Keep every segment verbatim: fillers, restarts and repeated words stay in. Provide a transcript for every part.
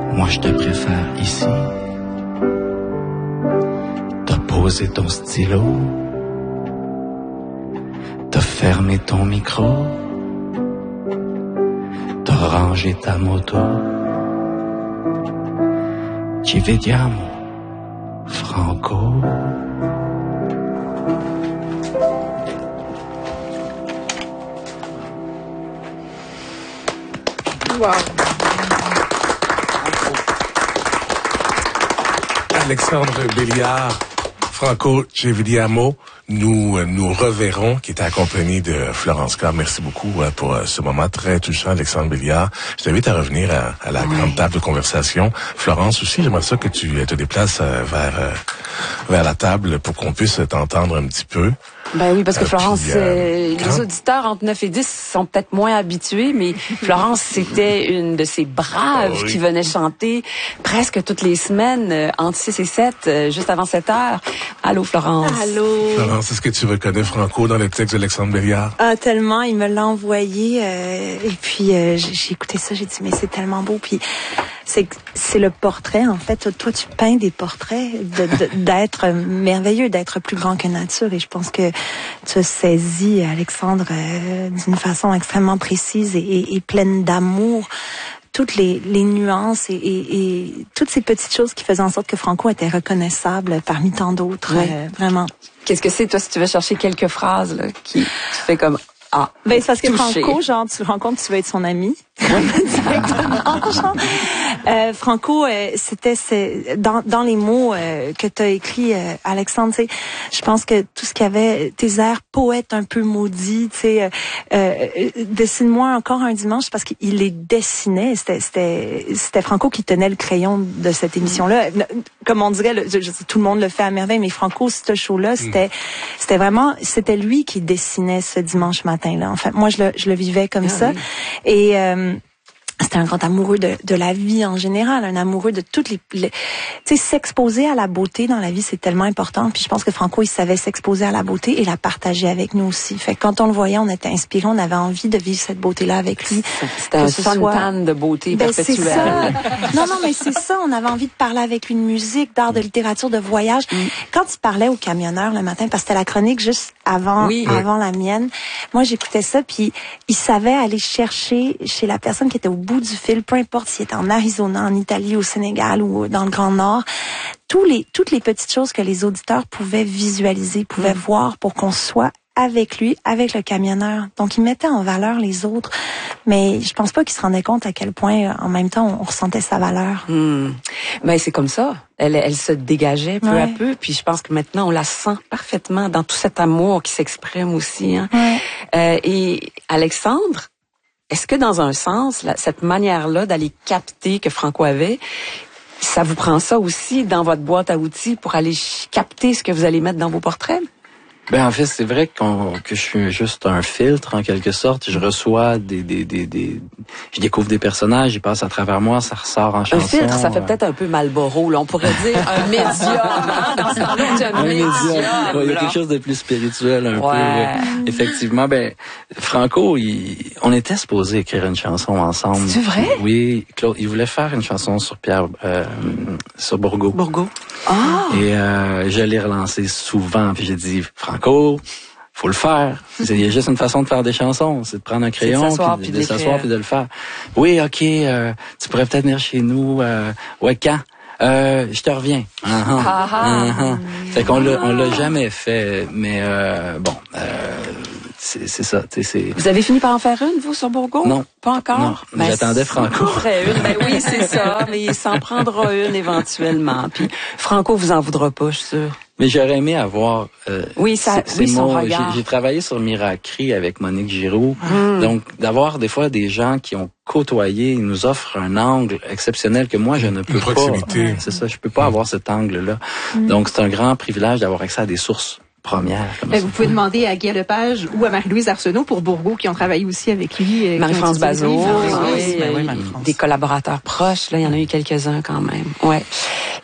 moi je te préfère ici. T'as posé ton stylo, t'as fermé ton micro, t'as rangé ta moto. Ci vediamo, Franco. Wow. Alexandre Béliard, Franco, ci vediamo. Nous euh, nous reverrons, qui était accompagné de Florence Carr. Merci beaucoup euh, pour euh, ce moment très touchant, Alexandre Béliard. Je t'invite à revenir à, à la oui. grande table de conversation. Florence aussi, j'aimerais ça que tu te déplaces euh, vers euh, vers la table pour qu'on puisse t'entendre un petit peu. Ben oui, parce que euh, Florence, puis, euh, euh, les auditeurs entre neuf et dix sont peut-être moins habitués, mais Florence, c'était une de ces braves oh oui. qui venait chanter presque toutes les semaines, euh, entre six et sept, euh, juste avant sept heures. Allô, Florence. Allô. Florence, est-ce que tu reconnais Franco dans le texte d'Alexandre Béliard? Ah, tellement, il me l'a envoyé, euh, et puis euh, j'ai, j'ai écouté ça, j'ai dit, mais c'est tellement beau, puis c'est c'est le portrait, en fait. Toi, tu peins des portraits de, de, d'être merveilleux, d'être plus grand que nature, et je pense que tu as saisi, Alexandre, euh, d'une façon extrêmement précise et, et, et pleine d'amour toutes les, les nuances et, et, et toutes ces petites choses qui faisaient en sorte que Franco était reconnaissable parmi tant d'autres. Oui. Euh, vraiment. Qu'est-ce que c'est, toi, si tu veux chercher quelques phrases là, qui tu fais comme ah, ben c'est parce que touché. Franco, genre, tu le rencontres, tu veux être son ami. euh, Franco, euh, c'était c'est, dans, dans les mots euh, que tu as écrits, euh, Alexandre, tu sais, je pense que tout ce qu'il y avait, tes airs poètes un peu maudits, tu sais, euh, euh, dessine-moi encore un dimanche, parce qu'il les dessinait. C'était, c'était, c'était Franco qui tenait le crayon de cette émission-là. Comme on dirait, le, je, je, tout le monde le fait à merveille, mais Franco, ce show-là, c'était, mm. c'était vraiment, c'était lui qui dessinait ce dimanche matin-là. En fait, moi, je le, je le vivais comme ah, ça. Oui. Et euh, c'était un grand amoureux de, de la vie en général, un amoureux de toutes les... les tu sais, s'exposer à la beauté dans la vie, c'est tellement important. Puis je pense que Franco, il savait s'exposer à la beauté et la partager avec nous aussi. Fait que quand on le voyait, on était inspirés, on avait envie de vivre cette beauté-là avec lui. C'était un fontaine de beauté ben, perpétuelle. C'est ça. Non, non, mais c'est ça. On avait envie de parler avec lui de musique, d'art, de littérature, de voyage. Mm. Quand il parlait aux camionneurs le matin, parce que c'était la chronique juste avant, oui, avant oui. la mienne, moi, j'écoutais ça, puis il savait aller chercher chez la personne qui était au bout du fil, peu importe s'il était en Arizona, en Italie, au Sénégal ou dans le Grand Nord, tous les, toutes les petites choses que les auditeurs pouvaient visualiser, pouvaient mmh. voir pour qu'on soit avec lui, avec le camionneur. Donc, il mettait en valeur les autres, mais je pense pas qu'il se rendait compte à quel point, en même temps, on, on ressentait sa valeur. Mmh. Ben, c'est comme ça. Elle, elle se dégageait peu ouais. à peu, puis je pense que maintenant, on la sent parfaitement dans tout cet amour qui s'exprime aussi. Hein. Ouais. Euh, et Alexandre, est-ce que dans un sens, la, cette manière-là d'aller capter que Franco avait, ça vous prend ça aussi dans votre boîte à outils pour aller capter ce que vous allez mettre dans vos portraits? Ben en fait, c'est vrai qu'on, que je suis juste un filtre en quelque sorte. Je reçois des, des, des, des, je découvre des personnages, ils passent à travers moi, ça ressort en chanson. Un filtre, ça fait peut-être un peu Marlboro, là. On pourrait dire un médium. Hein? Dans ce temps-là, un médium. Ouais, il y a quelque chose de plus spirituel un ouais. peu. Effectivement, ben Franco, il, on était supposé écrire une chanson ensemble. C'est vrai? Oui, Claude, il voulait faire une chanson sur Pierre, euh, sur Bourgault. Bourgault. Ah. Et euh, je l'ai relancé souvent, puis j'ai dit Franco, faut le faire. Il y a juste une façon de faire des chansons, c'est de prendre un crayon, de s'asseoir, puis puis de, de, de s'asseoir, puis de le faire. Oui, ok, euh, tu pourrais peut-être venir chez nous. Euh, ouais, quand? Euh, je te reviens. Uh-huh. Ah, uh-huh. Fait qu'on l'a, on l'a jamais fait, mais euh, bon, euh, c'est, c'est ça. C'est... Vous avez fini par en faire une, vous, sur Bourgault? Non. Pas encore? Non, ben, j'attendais Franco. Une. Ben oui, c'est ça, mais il s'en prendra une éventuellement. Puis Franco vous en voudra pas, je suis sûre. Mais j'aurais aimé avoir... Euh, oui, ça, c'est, oui, c'est son mon, regard. J'ai, j'ai travaillé sur Miracri avec Monique Giroux. Mmh. Donc, d'avoir des fois des gens qui ont côtoyé, ils nous offrent un angle exceptionnel que moi, je ne peux Une pas. proximité. C'est ça, je peux pas mmh. avoir cet angle-là. Mmh. Donc, c'est un grand privilège d'avoir accès à des sources premières. Comme vous pouvez demander à Guy Lepage ou à Marie-Louise Arsenault pour Bourgault qui ont travaillé aussi avec lui. Marie-France Bazot, oui, oui, oui, oui, des collaborateurs proches, là, il y en a eu quelques-uns quand même. Ouais.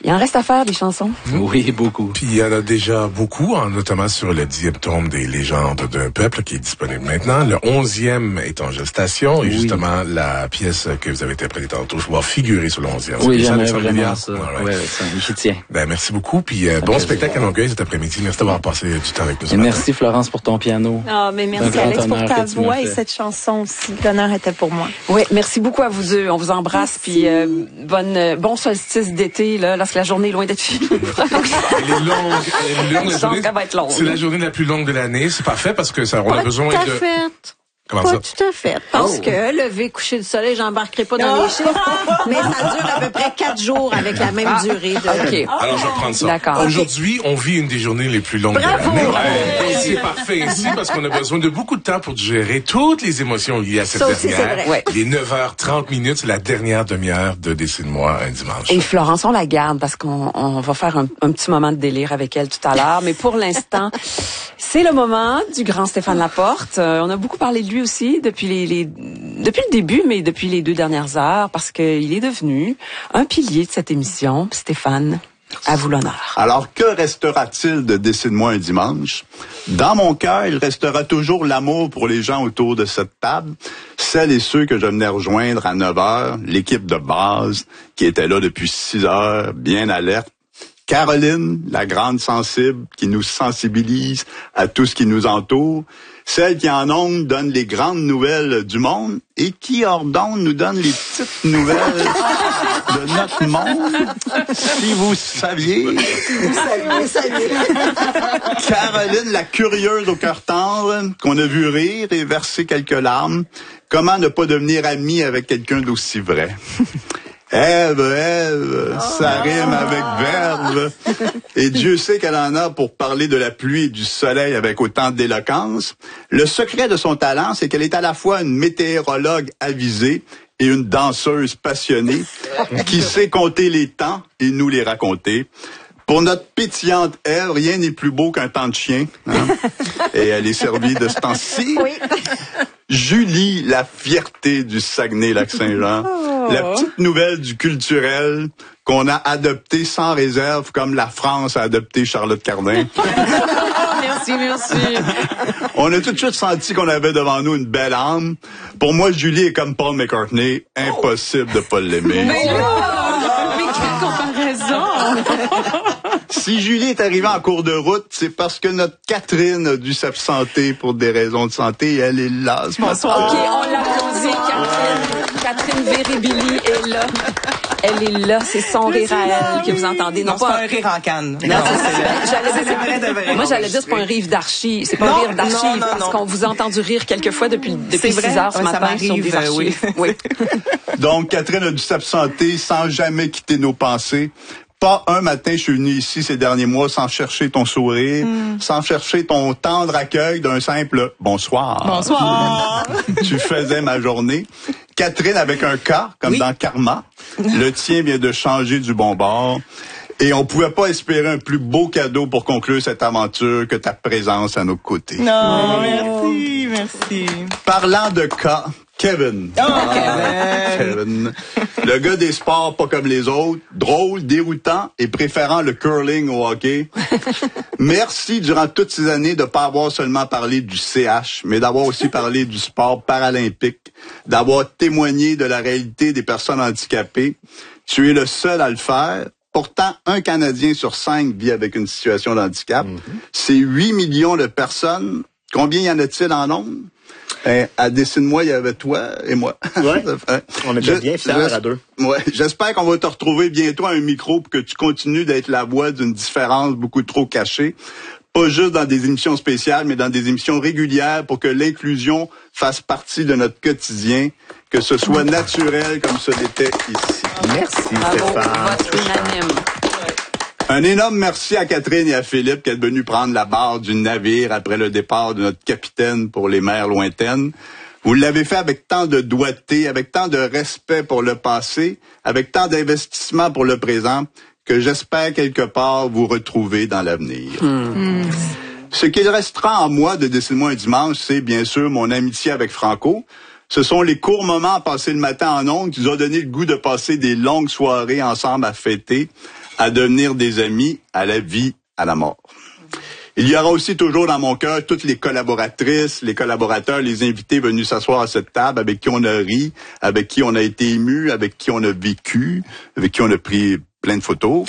Il en reste à faire des chansons. Oui, beaucoup. Puis il y en a déjà beaucoup, hein, notamment sur le dixième tome des légendes d'un peuple qui est disponible maintenant. Le onzième est en gestation et oui. justement la pièce que vous avez interprétée tantôt, je vais figurer sur le onzième. Oui, j'aimerais vraiment ça. Right. Ouais, ça j'y tiens. Ben, merci beaucoup. Puis euh, bon spectacle à Longueuil cet après-midi. Merci d'avoir passé du temps avec nous. Et merci Florence pour ton piano. Ah, mais merci Alex pour ta voix et cette chanson aussi. L'honneur était pour moi. Oui, merci beaucoup à vous deux. On vous embrasse. Merci. Puis euh, bonne, euh, bon solstice d'été là, lorsque la journée est loin d'être finie. Elle est longue. Elle est longue la journée. Elle va être longue. C'est la journée la plus longue de l'année. C'est parfait parce que ça, on pas a besoin tout de. Fait. Comment pas ça? tout à fait. Parce oh. que lever, coucher du soleil, j'embarquerai pas dans les chiffres, mais ça dure à peu près quatre jours avec la même ah. durée. De... Okay. Alors, je vais prendre ça. D'accord. Aujourd'hui, on vit une des journées les plus longues Bravo. de l'année. Ouais. C'est parfait ici parce qu'on a besoin de beaucoup de temps pour gérer toutes les émotions liées à cette ça aussi, dernière. c'est vrai. Les neuf heures trente minutes, c'est la dernière demi-heure de Dessine-moi un dimanche. Et Florence, on la garde parce qu'on on va faire un, un petit moment de délire avec elle tout à l'heure. Mais pour l'instant, c'est le moment du grand Stéphane Laporte. Euh, on a beaucoup parlé de lui aussi depuis les Les, depuis le début, mais depuis les deux dernières heures, parce qu'il est devenu un pilier de cette émission. Stéphane, à vous l'honneur. Alors, que restera-t-il de Dessine-moi un dimanche? Dans mon cœur, il restera toujours l'amour pour les gens autour de cette table, celles et ceux que je venais rejoindre à neuf heures, l'équipe de base qui était là depuis six heures, bien alerte. Caroline, la grande sensible, qui nous sensibilise à tout ce qui nous entoure. Celle qui en ondes donne les grandes nouvelles du monde et qui hors d'onde nous donne les petites nouvelles de notre monde. Si vous saviez. Vous saviez, vous saviez. Caroline, la curieuse au cœur tendre, qu'on a vu rire et verser quelques larmes. Comment ne pas devenir ami avec quelqu'un d'aussi vrai? Ève, Ève, ça rime avec verve. Et Dieu sait qu'elle en a pour parler de la pluie et du soleil avec autant d'éloquence. Le secret de son talent, c'est qu'elle est à la fois une météorologue avisée et une danseuse passionnée qui sait compter les temps et nous les raconter. Pour notre pétillante Ève, rien n'est plus beau qu'un temps de chien. Hein? Et elle est servie de ce temps-ci. Oui. Julie, la fierté du Saguenay-Lac-Saint-Jean. Oh. La petite nouvelle du culturel qu'on a adoptée sans réserve, comme la France a adopté Charlotte Cardin. Merci, merci. On a tout de suite senti qu'on avait devant nous une belle âme. Pour moi, Julie est comme Paul McCartney. Impossible de pas l'aimer. Mais là, mais quelle comparaison! Si Julie est arrivée en cours de route, c'est parce que notre Catherine a dû s'absenter pour des raisons de santé et elle est là. Bonsoir. OK, on l'applaudit, Catherine. Catherine Véribili est là. Elle est là, c'est son rire à elle que vous entendez. Non, non pas un rire en canne. Non, c'est vrai de vrai. Moi, j'allais dire c'est pas un rire d'archive. C'est pas non, un rire d'archive parce non. qu'on vous a entendu rire quelquefois depuis depuis six heures ce ouais, matin sur des archives. Oui. oui. Donc, Catherine a dû s'absenter sans jamais quitter nos pensées. Pas un matin, je suis venu ici ces derniers mois sans chercher ton sourire, mm. sans chercher ton tendre accueil d'un simple « bonsoir ». Bonsoir. Tu faisais ma journée. Catherine avec un K, comme oui. dans Karma. Le tien vient de changer du bon bord. Et on pouvait pas espérer un plus beau cadeau pour conclure cette aventure que ta présence à nos côtés. Non, merci, merci. Parlant de K, Kevin. Oh, ah, Kevin. Kevin. Le gars des sports pas comme les autres, drôle, déroutant et préférant le curling au hockey. Merci durant toutes ces années de pas avoir seulement parlé du C H, mais d'avoir aussi parlé du sport paralympique, d'avoir témoigné de la réalité des personnes handicapées. Tu es le seul à le faire. Pourtant, un Canadien sur cinq vit avec une situation de handicap. Mm-hmm. C'est huit millions de personnes. Combien y en a-t-il en nombre? Ben, à Dessine-moi, il y avait toi et moi. Ouais. On est déjà bien fiers à deux. Ouais. J'espère qu'on va te retrouver bientôt à un micro pour que tu continues d'être la voix d'une différence beaucoup trop cachée. Pas juste dans des émissions spéciales, mais dans des émissions régulières pour que l'inclusion fasse partie de notre quotidien, que ce soit naturel comme ce l'était ici. Merci, Stéphane. Un énorme merci à Catherine et à Philippe qui est venu prendre la barre du navire après le départ de notre capitaine pour les mers lointaines. Vous l'avez fait avec tant de doigté, avec tant de respect pour le passé, avec tant d'investissement pour le présent, que j'espère quelque part vous retrouver dans l'avenir. Mmh. Ce qu'il restera en moi de Dessine-moi un dimanche, c'est bien sûr mon amitié avec Franco. Ce sont les courts moments passés le matin en ondes qui nous ont donné le goût de passer des longues soirées ensemble à fêter, à devenir des amis à la vie, à la mort. Il y aura aussi toujours dans mon cœur toutes les collaboratrices, les collaborateurs, les invités venus s'asseoir à cette table, avec qui on a ri, avec qui on a été ému, avec qui on a vécu, avec qui on a pris plein de photos.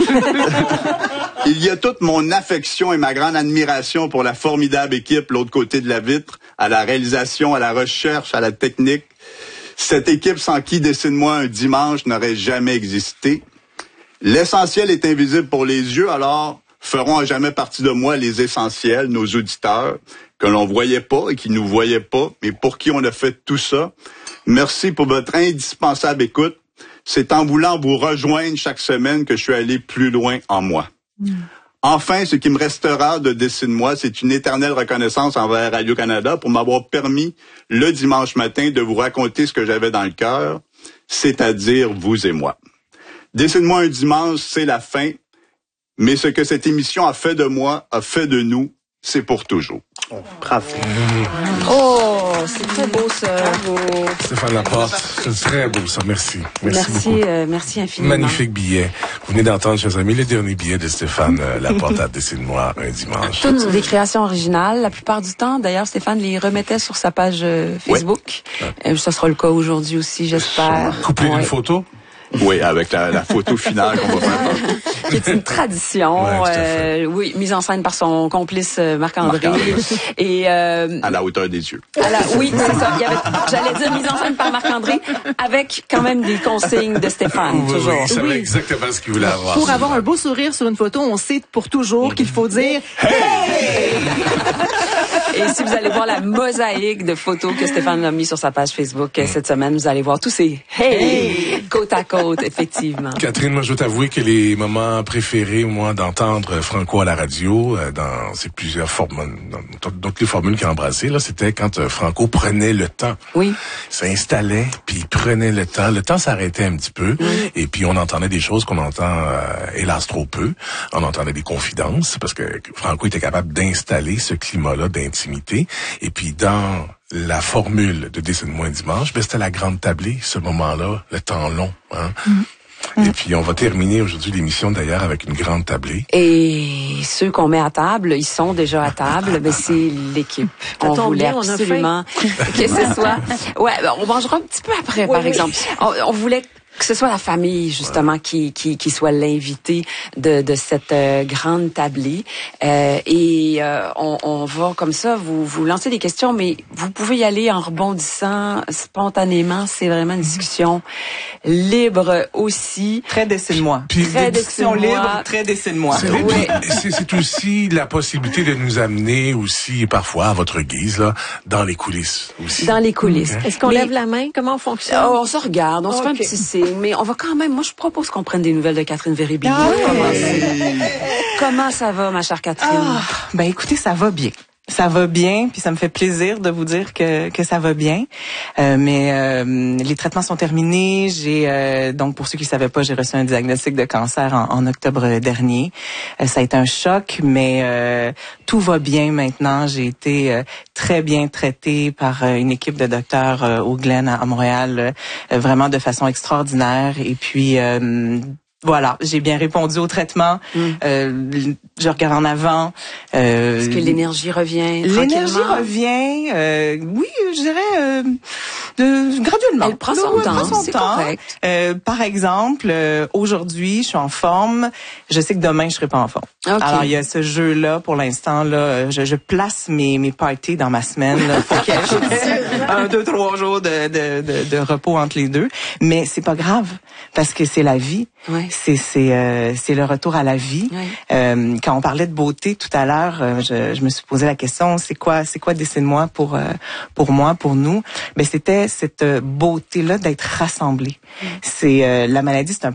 Il y a toute mon affection et ma grande admiration pour la formidable équipe l'autre côté de la vitre, à la réalisation, à la recherche, à la technique. Cette équipe sans qui Dessine-moi un dimanche n'aurait jamais existé. L'essentiel est invisible pour les yeux, alors feront à jamais partie de moi les essentiels, nos auditeurs, que l'on voyait pas et qui nous voyaient pas, mais pour qui on a fait tout ça. Merci pour votre indispensable écoute. C'est en voulant vous rejoindre chaque semaine que je suis allé plus loin en moi. Mm. Enfin, ce qui me restera de Dessine-moi, c'est une éternelle reconnaissance envers Radio-Canada pour m'avoir permis, le dimanche matin, de vous raconter ce que j'avais dans le cœur, c'est-à-dire vous et moi. Dessine-moi un dimanche, c'est la fin. Mais ce que cette émission a fait de moi, a fait de nous, c'est pour toujours. Oh, bravo. Oh, c'est très beau ça. Bravo. Stéphane Laporte, c'est très beau ça. Merci. Merci, merci beaucoup. Euh, merci infiniment. Magnifique billet. Vous venez d'entendre, chers amis, le dernier billet de Stéphane euh, Laporte à Dessine-moi un dimanche. Toutes des créations originales. La plupart du temps, d'ailleurs, Stéphane les remettait sur sa page euh, Facebook. Ouais. Euh, ça sera le cas aujourd'hui aussi, j'espère. Couplé ouais. d'une photo? Oui, avec la, la photo finale qu'on va faire. Qui est une tradition, ouais, euh, oui, mise en scène par son complice Marc-André. Marc-André. Et euh, à la hauteur des yeux. À la, oui, c'est ça. Il y avait, j'allais dire mise en scène par Marc-André, avec quand même des consignes de Stéphane, oui, toujours. Oui, il savait oui. exactement ce qu'il voulait avoir. Pour avoir un beau sourire sur une photo, on sait pour toujours qu'il faut dire hey! Et si vous allez voir la mosaïque de photos que Stéphane a mis sur sa page Facebook mmh. cette semaine, vous allez voir tous ces hey, hey! côte à côte, effectivement. Catherine, moi, je dois t'avouer que les moments préférés, moi, d'entendre Franco à la radio, dans ces plusieurs formules, dans toutes les formules qu'il a embrassées, là, c'était quand Franco prenait le temps. Oui. S'installait, puis il prenait le temps. Le temps s'arrêtait un petit peu, mmh. et puis on entendait des choses qu'on entend, euh, hélas, trop peu. On entendait des confidences, parce que Franco était capable d'installer ce climat-là d'intimité. Et puis, dans la formule de Dessine-moi un dimanche, ben, c'était la grande tablée, ce moment-là, le temps long. Hein? Mm. Et puis, on va terminer aujourd'hui l'émission, d'ailleurs, avec une grande tablée. Et ceux qu'on met à table, ils sont déjà à table, mais c'est l'équipe. On voulait bien, absolument on que ce soit... Ouais, on mangera un petit peu après, oui, par oui. exemple. On, on voulait... que ce soit la famille, justement, ouais. qui, qui, qui soit l'invité de, de cette euh, grande tablée. Euh, et euh, on, on va, comme ça, vous, vous lancer des questions, mais vous pouvez y aller en rebondissant spontanément. C'est vraiment une discussion libre aussi. Très Dessine-moi. Puis, très discussion libre, très Dessine-moi. C'est, ouais. c'est, c'est aussi la possibilité de nous amener aussi, parfois, à votre guise, là, dans les coulisses aussi. Dans les coulisses. Okay. Est-ce qu'on mais, lève la main? Comment on fonctionne? Oh, on se regarde, on okay. se fait un petit signe. Mais on va quand même, moi je propose qu'on prenne des nouvelles de Catherine Véry-Billier. Ah oui. Comment ça va, ma chère Catherine? Ah, ben écoutez, ça va bien. Ça va bien, puis ça me fait plaisir de vous dire que que ça va bien. Euh, mais euh, les traitements sont terminés. J'ai euh, donc pour ceux qui ne savaient pas, j'ai reçu un diagnostic de cancer en, en octobre dernier. Euh, ça a été un choc, mais euh, tout va bien maintenant. J'ai été euh, très bien traitée par euh, une équipe de docteurs euh, au Glen à, à Montréal, euh, vraiment de façon extraordinaire. Et puis euh, voilà, j'ai bien répondu au traitement. Mm. Euh, je regarde en avant. Euh, Est-ce que l'énergie revient L'énergie revient, euh, oui, je dirais euh, de, graduellement. Elle prend son Elle temps, prend son c'est temps. correct. Euh, par exemple, euh, aujourd'hui, je suis en forme. Je sais que demain, je serai pas en forme. Okay. Alors, il y a ce jeu-là, pour l'instant, là, je, je place mes, mes parties dans ma semaine. Là, pour qu'il y ait un, deux, trois jours de, de, de, de repos entre les deux. Mais c'est pas grave, parce que c'est la vie. Ouais. C'est c'est euh, c'est le retour à la vie. Ouais. Euh, quand on parlait de beauté tout à l'heure, euh, je, je me suis posé la question, c'est quoi c'est quoi Dessine-moi pour euh, pour moi, pour nous. Mais c'était cette beauté là d'être rassemblés. Mm. C'est euh, la maladie, c'est un